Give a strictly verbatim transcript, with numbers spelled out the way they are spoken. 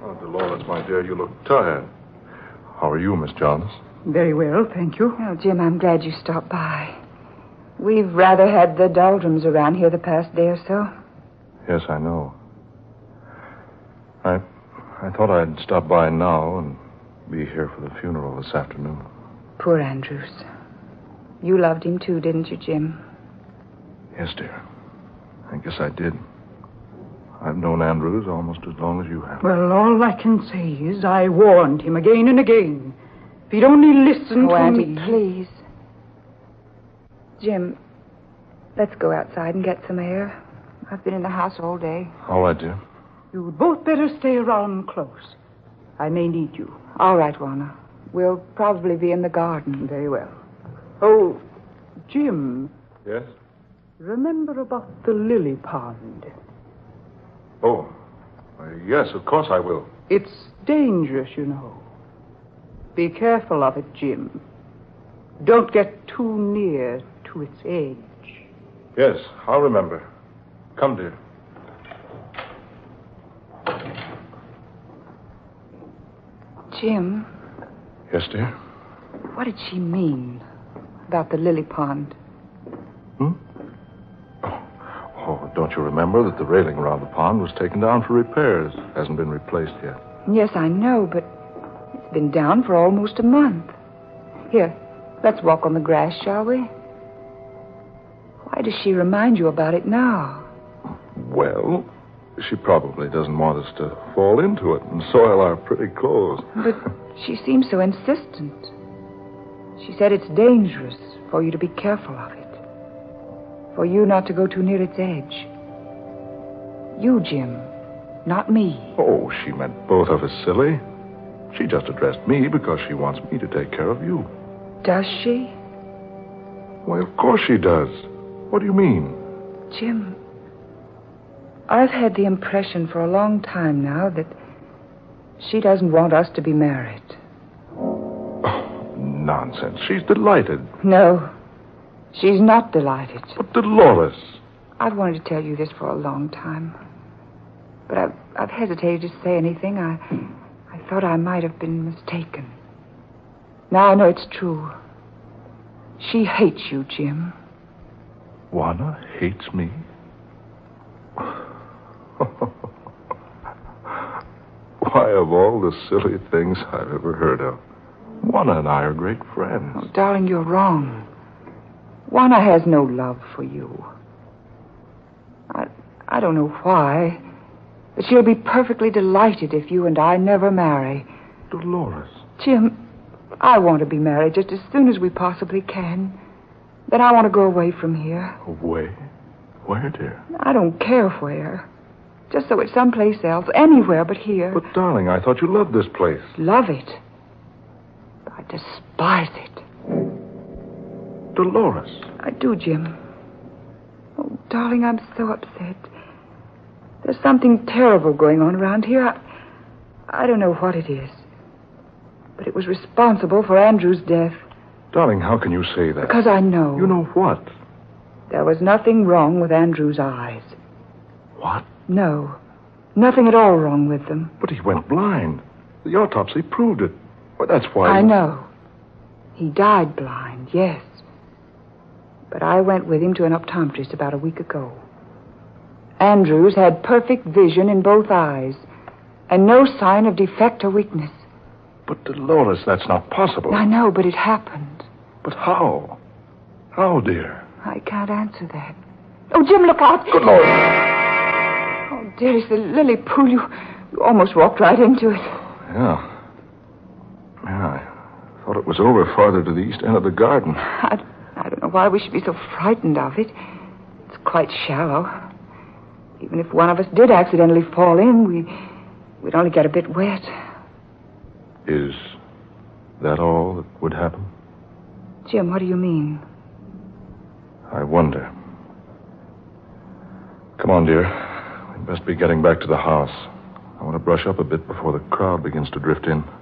Oh, Dolores, my dear, you look tired. How are you, Miss Johns? Very well, thank you. Oh, Jim, I'm glad you stopped by. We've rather had the doldrums around here the past day or so. Yes, I know. I I thought I'd stop by now and be here for the funeral this afternoon. Poor Andrews. You loved him too, didn't you, Jim? Yes, dear. I guess I did. I've known Andrews almost as long as you have. Well, all I can say is I warned him again and again. If he'd only listened oh, to Auntie, me... please. Jim, let's go outside and get some air. I've been in the house all day. All right, dear. You'd both better stay around close. I may need you. All right, Warner. We'll probably be in the garden. Very well. Oh, Jim. Yes? Remember about the lily pond. Oh, uh, yes, of course I will. It's dangerous, you know. Be careful of it, Jim. Don't get too near to its edge. Yes, I'll remember. Come, dear. Jim. Yes, dear? What did she mean about the lily pond? Hmm? Oh, oh, don't you remember that the railing around the pond was taken down for repairs? Hasn't been replaced yet. Yes, I know, but it's been down for almost a month. Here, let's walk on the grass, shall we? Why does she remind you about it now? Well, she probably doesn't want us to fall into it and soil our pretty clothes. But she seems so insistent. She said it's dangerous for you to be careful of it. For you not to go too near its edge. You, Jim, not me. Oh, she meant both of us, silly. She just addressed me because she wants me to take care of you. Does she? Why, of course she does. What do you mean? Jim, I've had the impression for a long time now that she doesn't want us to be married. Oh, nonsense. She's delighted. No, she's not delighted. But Dolores... I've wanted to tell you this for a long time. But I've, I've hesitated to say anything. I, I thought I might have been mistaken. Now I know it's true. She hates you, Jim. Juana hates me? Why, of all the silly things I've ever heard of, Juana and I are great friends. Oh, darling, you're wrong. Juana has no love for you. I, I don't know why, but she'll be perfectly delighted if you and I never marry. Dolores. Jim, I want to be married just as soon as we possibly can. Then I want to go away from here. Away? Where, dear? I don't care where. Just so it's someplace else, anywhere but here. But, darling, I thought you loved this place. Love it. I despise it. Dolores. I do, Jim. Oh, darling, I'm so upset. There's something terrible going on around here. I, I don't know what it is. But it was responsible for Andrew's death. Darling, how can you say that? Because I know. You know what? There was nothing wrong with Andrew's eyes. What? No. Nothing at all wrong with them. But he went blind. The autopsy proved it. Well, that's why... I know. He died blind, yes. But I went with him to an optometrist about a week ago. Andrews had perfect vision in both eyes, and no sign of defect or weakness. But, Dolores, that's not possible. I know, but it happened. But how? How, dear? I can't answer that. Oh, Jim, look out. Good Lord. Oh, dearest, the lily pool. You, you almost walked right into it. Yeah. Yeah, I thought it was over farther to the east end of the garden. I, I don't know why we should be so frightened of it. It's quite shallow. Even if one of us did accidentally fall in, we, we'd only get a bit wet. Is that all that would happen? Jim, what do you mean? I wonder. Come on, dear. We best be getting back to the house. I want to brush up a bit before the crowd begins to drift in.